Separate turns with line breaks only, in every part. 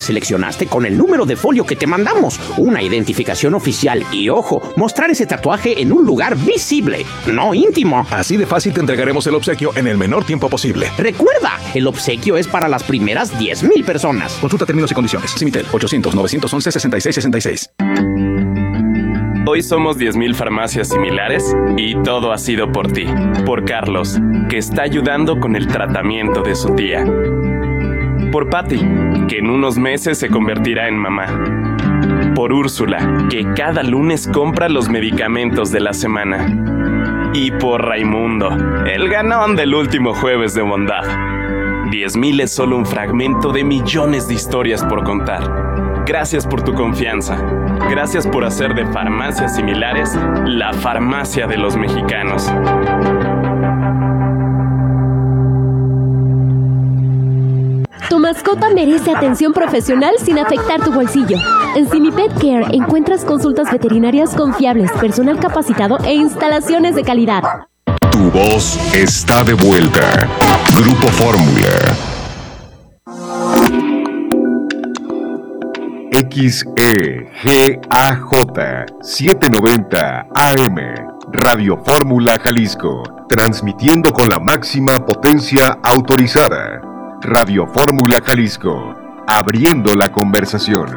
seleccionaste con el número de folio que te mandamos, una identificación oficial y, ojo, mostrar ese tatuaje en un lugar visible, no íntimo.
Así de fácil te entregaremos el obsequio en el menor tiempo posible.
Recuerda, el obsequio es para las primeras 10,000 personas.
Consulta términos y condiciones. Simitel, 800-911-6666.
Hoy somos 10,000 farmacias similares y todo ha sido por ti. Por Carlos, que está ayudando con el tratamiento de su tía. Por Patty, que en unos meses se convertirá en mamá. Por Úrsula, que cada lunes compra los medicamentos de la semana. Y por Raimundo, el ganón del último jueves de bondad. 10,000 es solo un fragmento de millones de historias por contar. Gracias por tu confianza. Gracias por hacer de Farmacias Similares la farmacia de los mexicanos.
Tu mascota merece atención profesional sin afectar tu bolsillo. En Simi Pet Care encuentras consultas veterinarias confiables, personal capacitado e instalaciones de calidad.
Tu voz está de vuelta. Grupo Fórmula. XEGAJ 790 AM. Radio Fórmula Jalisco. Transmitiendo con la máxima potencia autorizada. Radio Fórmula Jalisco, abriendo la conversación.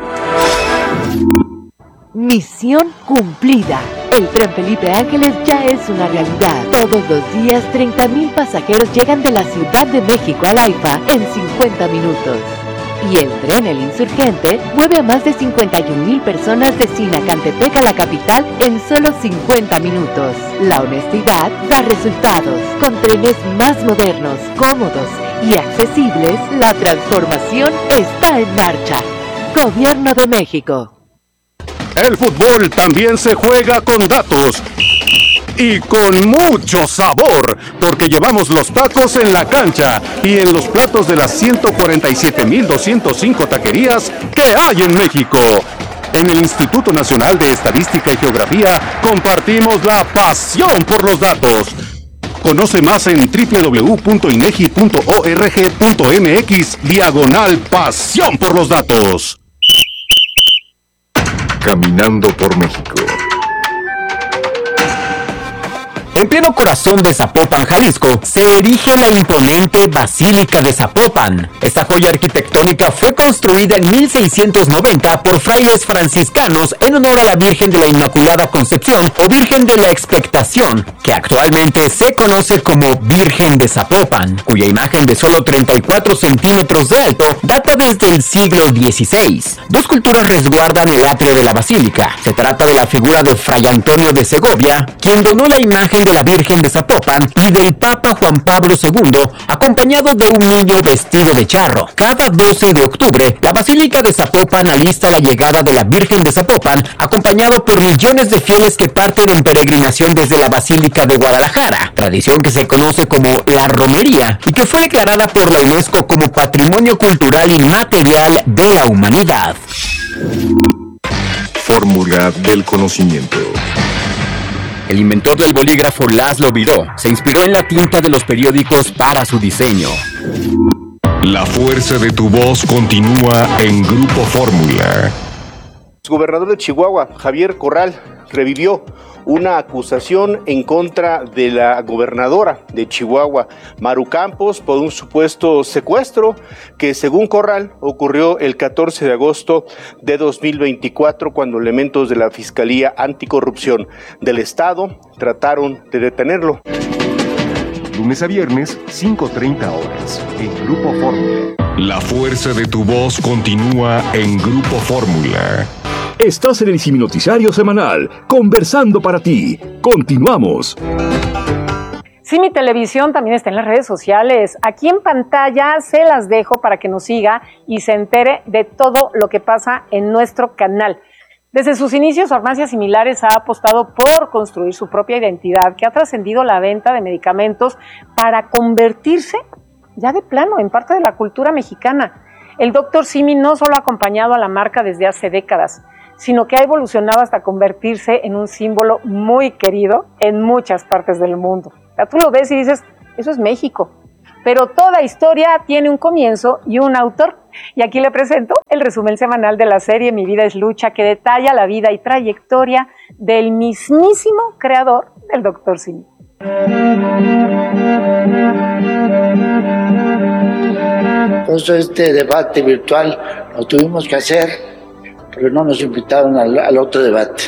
Misión cumplida. El tren Felipe Ángeles ya es una realidad. Todos los días 30,000 pasajeros llegan de la Ciudad de México al AIFA en 50 minutos. Y el tren El Insurgente mueve a más de 51,000 personas de Sinacantepec a la capital en solo 50 minutos. La honestidad da resultados. Con trenes más modernos, cómodos y accesibles, la transformación está en marcha. Gobierno de México.
El fútbol también se juega con datos y con mucho sabor, porque llevamos los tacos en la cancha y en los platos de las 147,205 taquerías que hay en México. En el Instituto Nacional de Estadística y Geografía compartimos la pasión por los datos. Conoce más en www.inegi.org.mx/pasión por los datos.
Caminando por México.
En pleno corazón de Zapopan, Jalisco, se erige la imponente Basílica de Zapopan. Esta joya arquitectónica fue construida en 1690 por frailes franciscanos en honor a la Virgen de la Inmaculada Concepción o Virgen de la Expectación, que actualmente se conoce como Virgen de Zapopan, cuya imagen de solo 34 centímetros de alto data desde el siglo XVI. Dos culturas resguardan el atrio de la basílica. Se trata de la figura de Fray Antonio de Segovia, quien donó la imagen de la Virgen de Zapopan, y del Papa Juan Pablo II, acompañado de un niño vestido de charro. Cada 12 de octubre, la Basílica de Zapopan alista la llegada de la Virgen de Zapopan, acompañado por millones de fieles que parten en peregrinación desde la Basílica de Guadalajara, tradición que se conoce como la romería y que fue declarada por la UNESCO como Patrimonio Cultural Inmaterial de la Humanidad.
Fórmula del conocimiento.
El inventor del bolígrafo Laszlo Biró se inspiró en la tinta de los periódicos para su diseño.
La fuerza de tu voz continúa en Grupo Fórmula.
El gobernador de Chihuahua, Javier Corral, revivió una acusación en contra de la gobernadora de Chihuahua, Maru Campos, por un supuesto secuestro que, según Corral, ocurrió el 14 de agosto de 2024, cuando elementos de la Fiscalía Anticorrupción del Estado trataron de detenerlo.
Lunes a viernes, 5:30 horas, en Grupo Fórmula. La fuerza de tu voz continúa en Grupo Fórmula.
Estás en el Simi Noticiario Semanal, conversando para ti. Continuamos.
Simi Televisión también está en las redes sociales. Aquí en pantalla se las dejo para que nos siga y se entere de todo lo que pasa en nuestro canal. Desde sus inicios, Farmacias Similares ha apostado por construir su propia identidad, que ha trascendido la venta de medicamentos para convertirse ya de plano en parte de la cultura mexicana. El Dr. Simi no solo ha acompañado a la marca desde hace décadas, sino que ha evolucionado hasta convertirse en un símbolo muy querido en muchas partes del mundo. O sea, tú lo ves y dices, eso es México. pero toda historia tiene un comienzo y un autor. Y aquí le presento el resumen semanal de la serie Mi vida es lucha, que detalla la vida y trayectoria del mismísimo creador del Dr. Simi.
Entonces este debate virtual lo tuvimos que hacer, pero no nos invitaron al otro debate.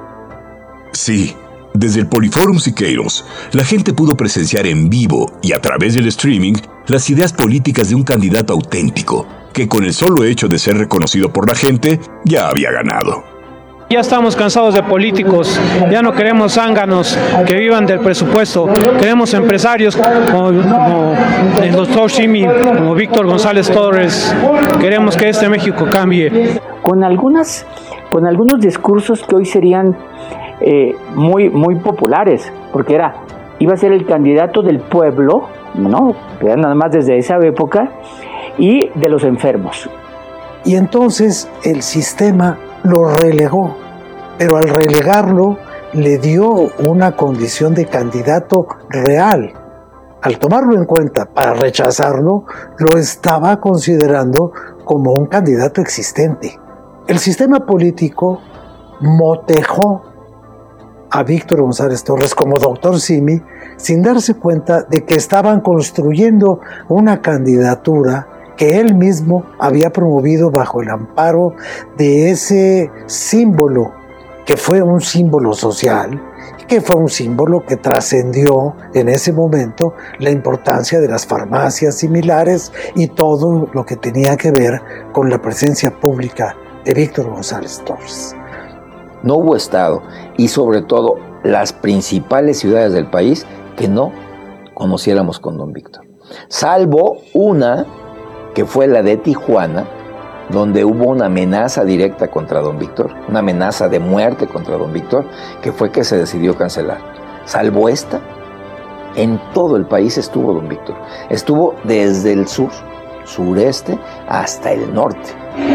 Sí, desde el Poliforum Siqueiros, la gente pudo presenciar en vivo y a través del streaming las ideas políticas de un candidato auténtico, que con el solo hecho de ser reconocido por la gente, ya había ganado.
Ya estamos cansados de políticos, ya no queremos zánganos que vivan del presupuesto, queremos empresarios como el doctor Simi, como Víctor González Torres, queremos que este México cambie.
Con algunos discursos que hoy serían muy populares, porque iba a ser el candidato del pueblo, ¿no? Que era nada más desde esa época, y de los enfermos.
Y entonces el sistema lo relegó, pero al relegarlo le dio una condición de candidato real. Al tomarlo en cuenta para rechazarlo, lo estaba considerando como un candidato existente. El sistema político motejó a Víctor González Torres como Dr. Simi sin darse cuenta de que estaban construyendo una candidatura que él mismo había promovido bajo el amparo de ese símbolo, que fue un símbolo social, que fue un símbolo que trascendió en ese momento la importancia de las farmacias similares y todo lo que tenía que ver con la presencia pública de Víctor González Torres.
No hubo estado y sobre todo las principales ciudades del país que no conociéramos con don Víctor, salvo una que fue la de Tijuana, donde hubo una amenaza directa contra don Víctor, una amenaza de muerte contra don Víctor, que fue que se decidió cancelar. Salvo esta, en todo el país estuvo don Víctor. Estuvo desde el sur, sureste, hasta el norte.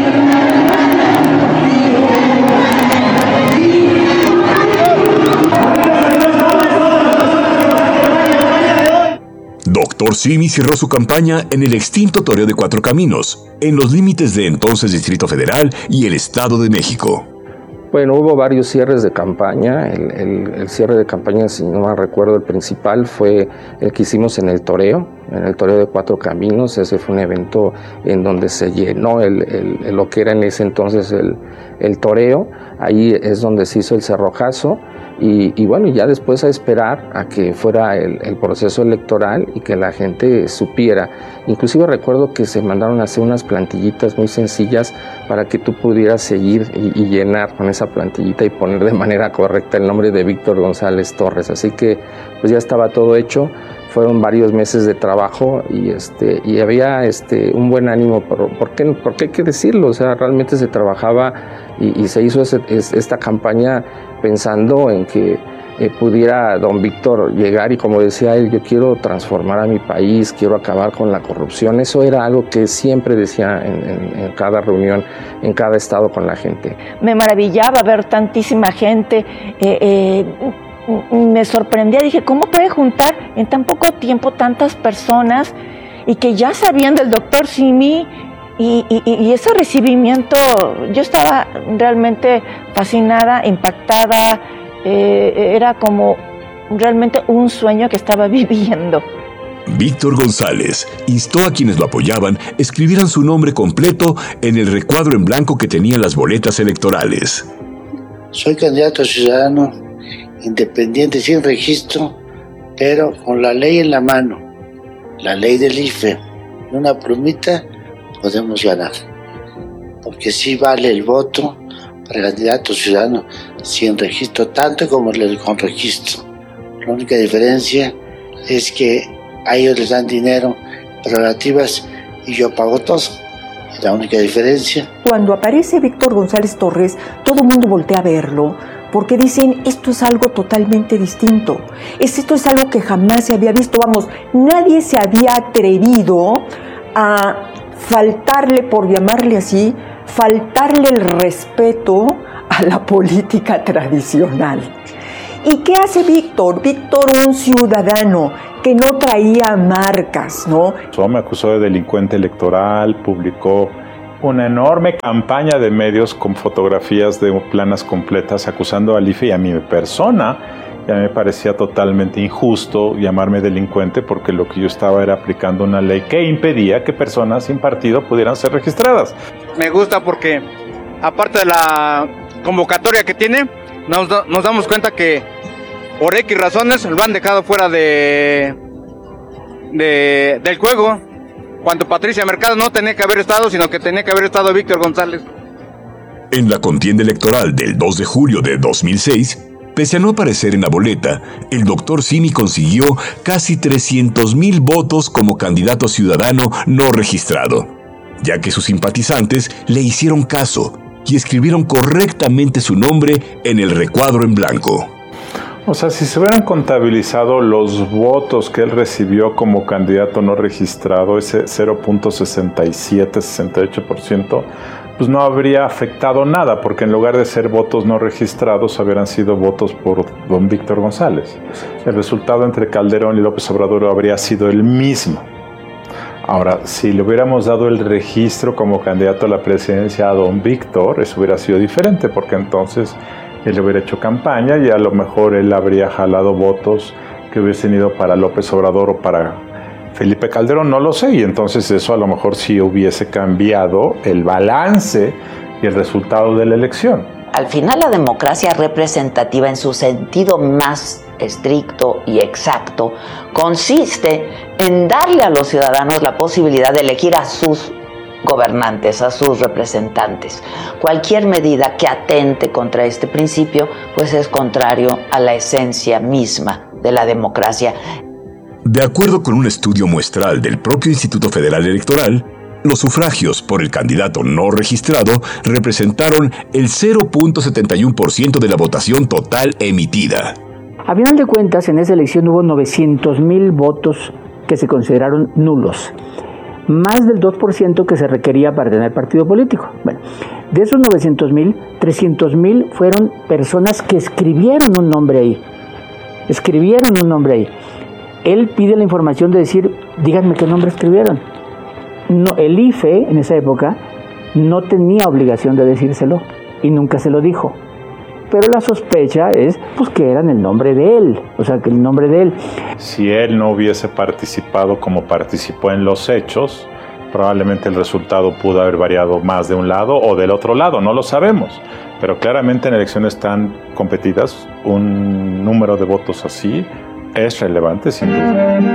Dr. Simi cerró su campaña en el extinto Toreo de Cuatro Caminos, en los límites de entonces Distrito Federal y el Estado de México.
Bueno, hubo varios cierres de campaña. El cierre de campaña, si no mal recuerdo, el principal fue el que hicimos en el Toreo de Cuatro Caminos. Ese fue un evento en donde se llenó lo que era en ese entonces el toreo. Ahí es donde se hizo el cerrojazo. Y bueno, ya después a esperar a que fuera el proceso electoral y que la gente supiera. Inclusive recuerdo que se mandaron a hacer unas plantillitas muy sencillas para que tú pudieras seguir y llenar con esa plantillita y poner de manera correcta el nombre de Víctor González Torres. Así que pues ya estaba todo hecho. Fueron varios meses de trabajo y había un buen ánimo, porque hay que decirlo, o sea, realmente se trabajaba y se hizo esta campaña pensando en que pudiera don Víctor llegar y, como decía él, yo quiero transformar a mi país, quiero acabar con la corrupción. Eso era algo que siempre decía en cada reunión, en cada estado con la gente.
Me maravillaba ver tantísima gente. Me sorprendía, dije, ¿cómo puede juntar en tan poco tiempo tantas personas y que ya sabían del doctor Simi? Y ese recibimiento, yo estaba realmente fascinada, impactada, era como realmente un sueño que estaba viviendo.
Víctor González instó a quienes lo apoyaban escribieran su nombre completo en el recuadro en blanco que tenían las boletas electorales.
Soy candidato ciudadano, independiente, sin registro, pero con la ley en la mano, la ley del IFE, una plumita, podemos ganar. Porque sí vale el voto para candidato ciudadano sin registro, tanto como el con registro. La única diferencia es que a ellos les dan dinero, prerrogativas, y yo pago todo. Es la única diferencia.
Cuando aparece Víctor González Torres, todo el mundo voltea a verlo, porque dicen, esto es algo totalmente distinto. Esto es algo que jamás se había visto. Vamos, nadie se había atrevido a faltarle, por llamarle así, faltarle el respeto a la política tradicional. ¿Y qué hace Víctor? Víctor, un ciudadano que no traía marcas, ¿no?
Me acusó de delincuente electoral, publicó una enorme campaña de medios con fotografías de planas completas acusando al IFE y a mi persona. Y a mí me parecía totalmente injusto llamarme delincuente porque lo que yo estaba era aplicando una ley que impedía que personas sin partido pudieran ser registradas.
Me gusta porque, aparte de la convocatoria que tiene, nos damos cuenta que por X razones lo han dejado fuera del juego. Cuando Patricia Mercado no tenía que haber estado, sino que tenía que haber estado Víctor González.
En la contienda electoral del 2 de julio de 2006, pese a no aparecer en la boleta, el Dr. Simi consiguió casi 300,000 votos como candidato ciudadano no registrado, ya que sus simpatizantes le hicieron caso y escribieron correctamente su nombre en el recuadro en blanco.
O sea, si se hubieran contabilizado los votos que él recibió como candidato no registrado, ese 0.67-68%, pues no habría afectado nada, porque en lugar de ser votos no registrados, hubieran sido votos por don Víctor González. El resultado entre Calderón y López Obrador habría sido el mismo. Ahora, si le hubiéramos dado el registro como candidato a la presidencia a don Víctor, eso hubiera sido diferente, porque entonces él hubiera hecho campaña y a lo mejor él habría jalado votos que hubiesen ido para López Obrador o para Felipe Calderón, no lo sé, y entonces eso a lo mejor sí hubiese cambiado el balance y el resultado de la elección.
Al final, la democracia representativa en su sentido más estricto y exacto consiste en darle a los ciudadanos la posibilidad de elegir a sus gobernantes, a sus representantes. Cualquier medida que atente contra este principio, pues es contrario a la esencia misma de la democracia.
De acuerdo con un estudio muestral del propio Instituto Federal Electoral, los sufragios por el candidato no registrado representaron el 0.71% de la votación total emitida.
A final de cuentas, en esa elección hubo 900,000 votos que se consideraron nulos, más del 2% que se requería para tener partido político. Bueno, de esos 900,000, 300,000 fueron personas que escribieron un nombre ahí. Él pide la información de decir, díganme qué nombre escribieron. No, el IFE en esa época no tenía obligación de decírselo y nunca se lo dijo. Pero la sospecha es pues que eran el nombre de él, o sea, que el nombre de él.
Si él no hubiese participado como participó en los hechos, probablemente el resultado pudo haber variado más de un lado o del otro lado, no lo sabemos. Pero claramente en elecciones tan competidas, un número de votos así es relevante sin duda.